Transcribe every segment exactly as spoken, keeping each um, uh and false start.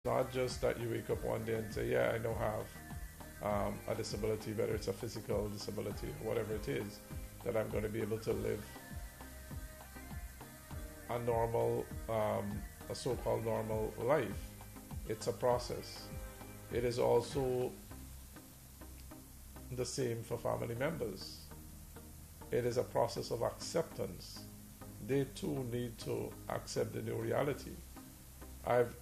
Not just that you wake up one day and say, yeah, I now have um, a disability, whether it's a physical disability or whatever it is, that I'm going to be able to live a normal, um, a so-called normal life. It's a process. It is also the same for family members. It is a process of acceptance. They too need to accept the new reality. I've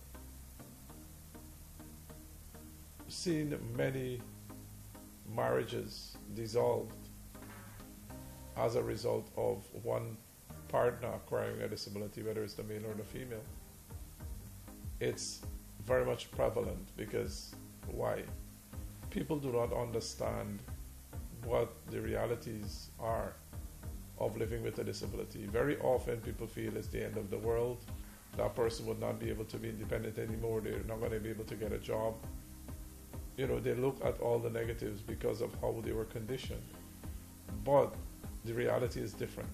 seen many marriages dissolved as a result of one partner acquiring a disability, whether it's the male or the female. It's very much prevalent because why? People do not understand what the realities are of living with a disability. Very often people feel it's the end of the world. That person would not be able to be independent anymore. They're not going to be able to get a job. You know, they look at all the negatives because of how they were conditioned. But the reality is different.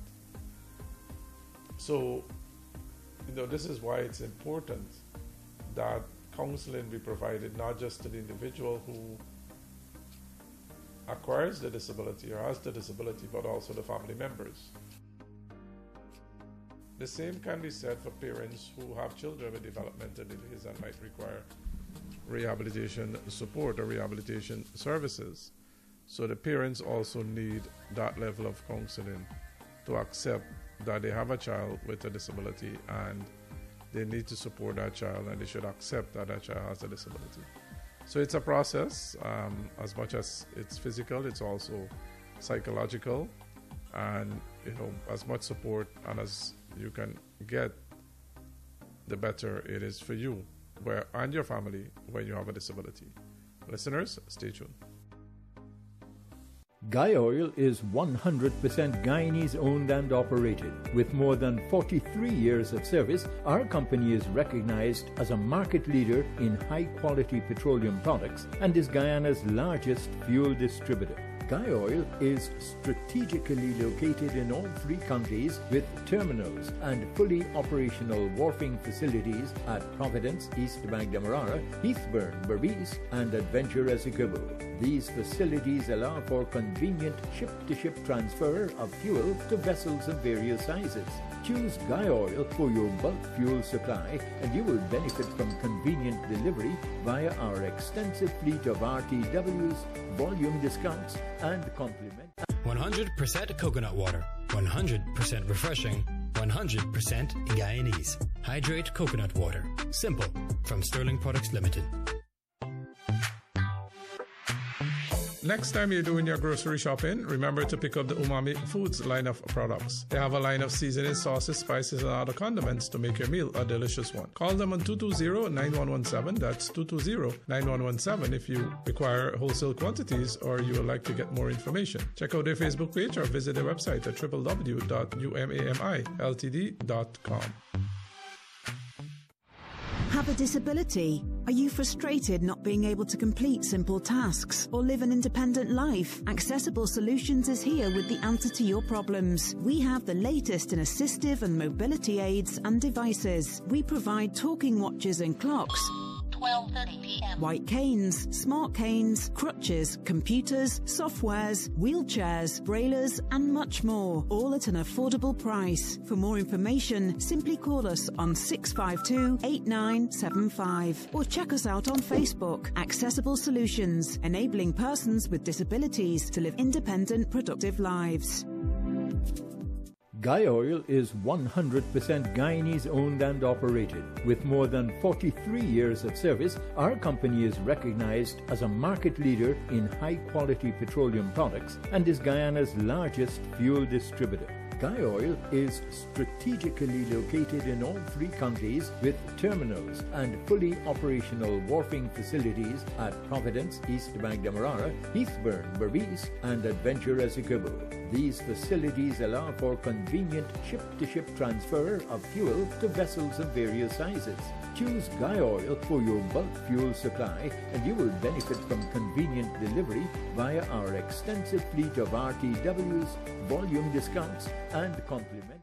So, you know, this is why it's important that counseling be provided not just to the individual who acquires the disability or has the disability, but also the family members. The same can be said for parents who have children with developmental delays and might require rehabilitation support or rehabilitation services. So the parents also need that level of counseling to accept that they have a child with a disability and they need to support that child, and they should accept that that child has a disability. So it's a process. Um, as much as it's physical, it's also psychological, and you know, as much support and as you can get, the better it is for you where and your family when you have a disability. Listeners, stay tuned. Guy Oil is one hundred percent Guyanese owned and operated. With more than forty-three years of service, our company is recognized as a market leader in high-quality petroleum products and is Guyana's largest fuel distributor. Guy Oil is strategically located in all three counties with terminals and fully operational wharfing facilities at Providence, East Bank Demerara, Heathburn, Berbice, and Adventure Essequibo. These facilities allow for convenient ship-to-ship transfer of fuel to vessels of various sizes. Choose Guy Oil for your bulk fuel supply and you will benefit from convenient delivery via our extensive fleet of R T Ws, volume discounts, and complement. one hundred percent coconut water, one hundred percent refreshing, one hundred percent Guyanese. Hydrate coconut water. Simple. From Sterling Products Limited. Next time you're doing your grocery shopping, remember to pick up the Umami Foods line of products. They have a line of seasoning, sauces, spices, and other condiments to make your meal a delicious one. Call them on two two zero, nine one one seven. That's two two zero, nine one one seven if you require wholesale quantities or you would like to get more information. Check out their Facebook page or visit their website at w w w dot u m a m i l t d dot com. Have a disability? Are you frustrated not being able to complete simple tasks or live an independent life? Accessible Solutions is here with the answer to your problems. We have the latest in assistive and mobility aids and devices. We provide talking watches and clocks, twelve thirty p m white canes, smart canes, crutches, computers, softwares, wheelchairs, brailers, and much more, all at an affordable price. For more information, simply call us on six five two, eight nine seven five or check us out on Facebook. Accessible Solutions, enabling persons with disabilities to live independent, productive lives. Guy Oil is one hundred percent Guyanese owned and operated. With more than forty-three years of service, our company is recognized as a market leader in high-quality petroleum products and is Guyana's largest fuel distributor. Guy Oil is strategically located in all three counties with terminals and fully operational wharfing facilities at Providence, East Bank Demerara, Heathburn, Berbice, and Adventure Essequibo. These facilities allow for convenient ship-to-ship transfer of fuel to vessels of various sizes. Choose Guy Oil for your bulk fuel supply and you will benefit from convenient delivery via our extensive fleet of R T Ws, volume discounts, and complement.